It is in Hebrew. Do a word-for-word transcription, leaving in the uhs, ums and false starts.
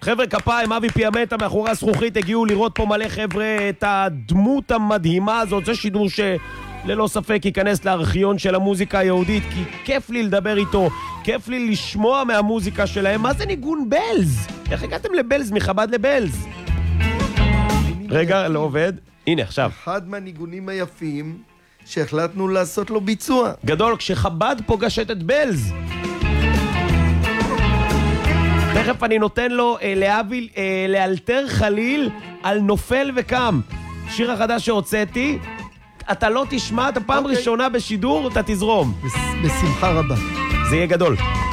חבר'ה, כפיים, אבי פיאמטה מאחורי הזכוכית הגיעו לראות פה מלא חבר'ה את הדמות המדהימה הזאת. זה שידור שללא ספק ייכנס לארכיון של המוזיקה היהודית, כי כיף לי לדבר איתו, כיף לי לשמוע מהמוזיקה שלהם. מה זה ניגון בלז? איך הגעתם לבלז, מחב"ד לבלז? רגע, לא עובד. הנה, עכשיו. אחד מהניגונים היפים שהחלטנו לעשות לו ביצוע. גדול, כשחב"ד פוגשת את בלז. תכף אני נותן לו אה, להביל, אה, לאלתר חליל על נופל וקם. שיר החדש שהוצאתי, אתה לא תשמע, אתה פעם okay. ראשונה בשידור, אתה תזרום. בס- בשמחה רבה. זה יהיה גדול.